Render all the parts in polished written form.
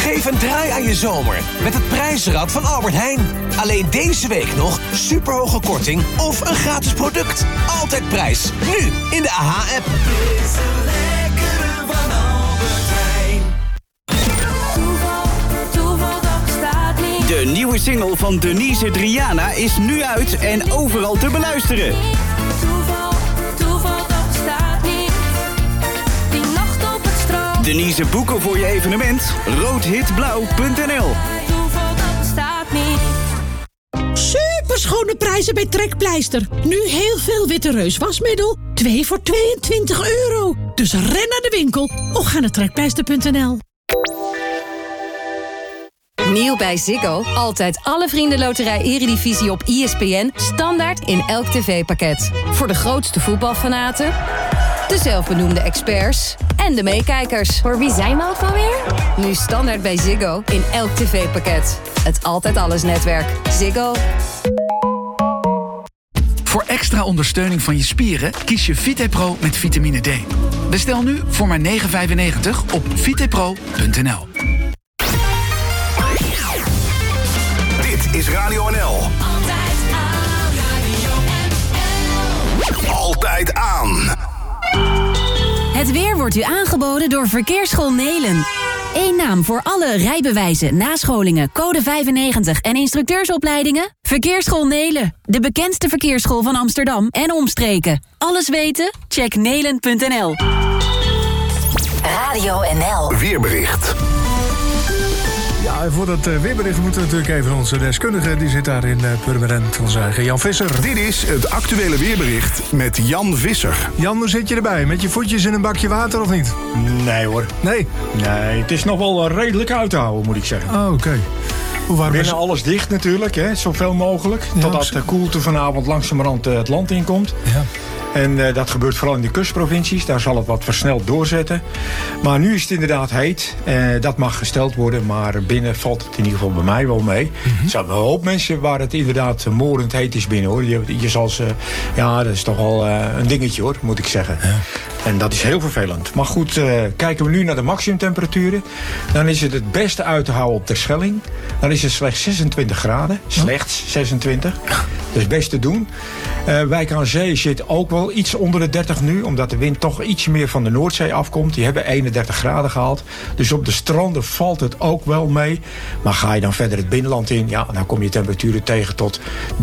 Geef een draai aan je zomer met het prijzenrad van Albert Heijn. Alleen deze week nog superhoge korting of een gratis product. Altijd prijs. Nu in de AH-app. De nieuwe single van Denise Driana is nu uit en overal te beluisteren. Toeval, dat bestaat niet. Die nacht op het strand. Denise boeken voor je evenement? roodhitblauw.nl. Toeval, dat bestaat niet. Superschone prijzen bij Trekpleister. Nu heel veel Witte Reus wasmiddel. 2 voor €22. Dus ren naar de winkel of ga naar trekpleister.nl. Nieuw bij Ziggo. Altijd alle Vriendenloterij Eredivisie op ESPN. Standaard in elk tv-pakket. Voor de grootste voetbalfanaten, de zelfbenoemde experts en de meekijkers. Voor wie zijn we ook alweer? Nu standaard bij Ziggo in elk tv-pakket. Het Altijd Alles netwerk. Ziggo. Voor extra ondersteuning van je spieren kies je VitePro met vitamine D. Bestel nu voor maar €9,95 op vitepro.nl. Dit is Radio NL. Altijd aan Radio NL. Altijd aan. Het weer wordt u aangeboden door Verkeersschool Nelen. Eén naam voor alle rijbewijzen, nascholingen, code 95 en instructeursopleidingen? Verkeersschool Nelen, de bekendste verkeersschool van Amsterdam en omstreken. Alles weten? Check nelen.nl. Radio NL. Weerbericht. Ja, en voor dat weerbericht moeten we natuurlijk even onze deskundige... die zit daar in Purmerend, onze eigen Jan Visser. Dit is het actuele weerbericht met Jan Visser. Jan, hoe zit je erbij? Met je voetjes in een bakje water of niet? Nee hoor. Nee? Nee, het is nog wel redelijk uit te houden, moet ik zeggen. Oh, oké. Hoe warm is Binnen alles dicht natuurlijk, hè, zoveel mogelijk. Totdat de koelte vanavond langzamerhand het land inkomt. Ja. En dat gebeurt vooral in de kustprovincies. Daar zal het wat versneld doorzetten. Maar nu is het inderdaad heet. Dat mag gesteld worden. Maar binnen valt het in ieder geval bij mij wel mee. Er zijn wel een hoop mensen waar het inderdaad morend heet is binnen, hoor. Je zal ze... Ja, dat is toch wel een dingetje, hoor, moet ik zeggen. Ja. En dat is heel vervelend. Maar goed, kijken we nu naar de maximumtemperaturen. Dan is het beste uit te houden op Terschelling. Dan is het slechts 26 graden. Slechts 26. Dat is best te doen. Wijk aan Zee zit ook wel iets onder de 30 nu. Omdat de wind toch iets meer van de Noordzee afkomt. Die hebben 31 graden gehaald. Dus op de stranden valt het ook wel mee. Maar ga je dan verder het binnenland in. Ja, dan kom je temperaturen tegen tot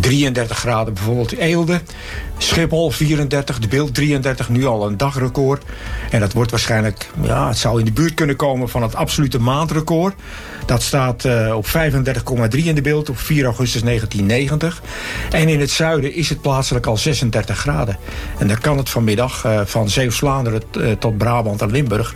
33 graden. Bijvoorbeeld Eelde. Schiphol 34. De Beeld 33. Nu al een dagrecord. En dat wordt waarschijnlijk... Ja, het zou in de buurt kunnen komen van het absolute maandrecord. Dat staat op 35,3 in de Beeld op 4 augustus 1990. En in het zuiden is het plaatselijk al 36 graden. En dan kan het vanmiddag van Zeeuws-Vlaanderen tot Brabant en Limburg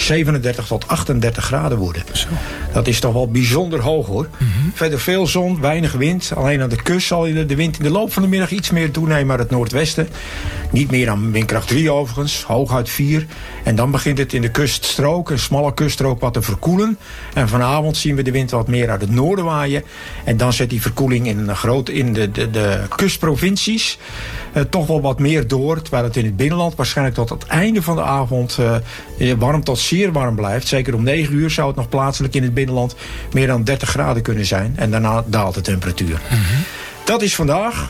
37 tot 38 graden worden. Zo. Dat is toch wel bijzonder hoog, hoor. Verder veel zon, weinig wind. Alleen aan de kust zal de wind in de loop van de middag iets meer toenemen naar het noordwesten. Niet meer aan windkracht 3 overigens, hooguit 4. En dan begint het in de kuststrook, een smalle kuststrook, wat te verkoelen. En vanavond zien we de wind wat meer uit het noorden waaien. En dan zet die verkoeling in de kustprovincies toch wel wat meer door. Terwijl het in het binnenland waarschijnlijk tot het einde van de avond warm tot zeer warm blijft. Zeker om 9 uur zou het nog plaatselijk in het binnenland meer dan 30 graden kunnen zijn. En daarna daalt de temperatuur. Dat is vandaag.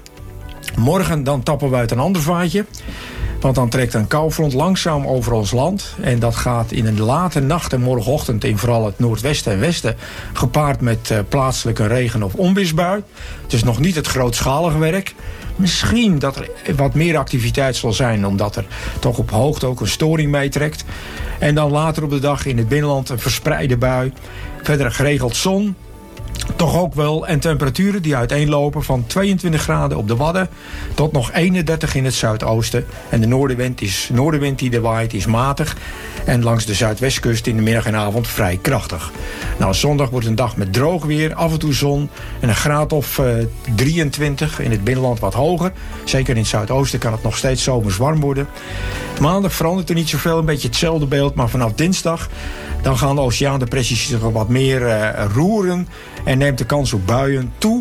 Morgen dan tappen we uit een ander vaatje. Want dan trekt een koufront langzaam over ons land. En dat gaat in een late nacht en morgenochtend in vooral het noordwesten en westen gepaard met plaatselijk een regen- of onweersbui. Het is nog niet het grootschalige werk. Misschien dat er wat meer activiteit zal zijn, omdat er toch op hoogte ook een storing meetrekt. En dan later op de dag in het binnenland een verspreide bui. Verder geregeld zon. Toch ook wel. En temperaturen die uiteenlopen van 22 graden op de Wadden tot nog 31 in het zuidoosten. En de noordenwind die er waait is matig. En langs de zuidwestkust in de middag en avond vrij krachtig. Nou, zondag wordt een dag met droog weer, af en toe zon. En een graad of 23 in het binnenland wat hoger. Zeker in het zuidoosten kan het nog steeds zomers warm worden. Maandag verandert er niet zoveel, een beetje hetzelfde beeld. Maar vanaf dinsdag dan gaan de oceaandepressies zich wat meer roeren. En neemt de kans op buien toe.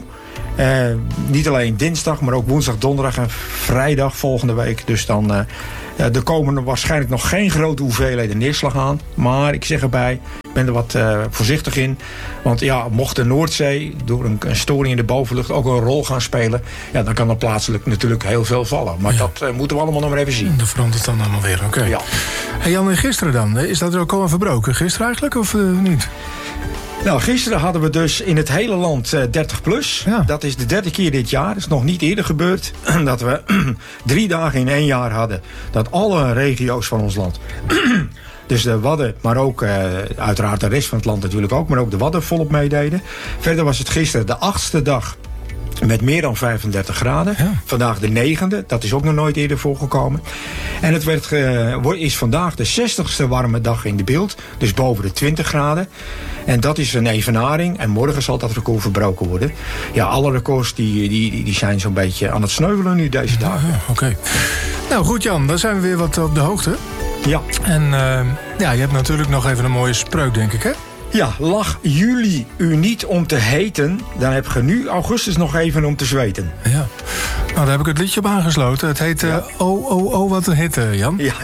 Niet alleen dinsdag, maar ook woensdag, donderdag en vrijdag volgende week. Dus dan er komen er waarschijnlijk nog geen grote hoeveelheden neerslag aan. Maar ik zeg erbij, ben er wat voorzichtig in. Want ja, mocht de Noordzee door een storing in de bovenlucht ook een rol gaan spelen, ja, dan kan er plaatselijk natuurlijk heel veel vallen. Maar dat moeten we allemaal nog maar even zien. Dat verandert dan allemaal weer, oké. Ja. Hey Jan, en gisteren dan? Is dat er ook al aan verbroken? Gisteren eigenlijk of niet? Nou, gisteren hadden we dus in het hele land 30 plus. Ja. Dat is de 3e keer dit jaar. Dat is nog niet eerder gebeurd. Dat we 3 dagen in 1 jaar hadden. Dat alle regio's van ons land, dus de Wadden, maar ook uiteraard de rest van het land natuurlijk ook, maar ook de Wadden volop meededen. Verder was het gisteren de 8e dag met meer dan 35 graden. Ja. Vandaag de 9e. Dat is ook nog nooit eerder voorgekomen. En het is vandaag de 60ste warme dag in de beeld. Dus boven de 20 graden. En dat is een evenaring. En morgen zal dat record verbroken worden. Ja, alle records die zijn zo'n beetje aan het sneuvelen nu deze dagen. Ja, oké. Nou goed Jan, dan zijn we weer wat op de hoogte. Ja. En je hebt natuurlijk nog even een mooie spreuk, denk ik, hè? Ja, lach juli u niet om te heten, dan heb je nu augustus nog even om te zweten. Ja, nou daar heb ik het liedje op aangesloten. Het heet oh, wat een hitte, Jan. Ja.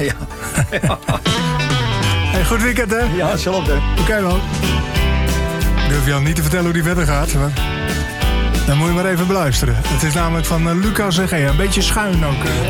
Hey, goed weekend, hè? Ja, hetzelfde. Oké, man. Ik durf Jan niet te vertellen hoe die verder gaat, maar dan moet je maar even beluisteren. Het is namelijk van Lucas en G. Een beetje schuin ook.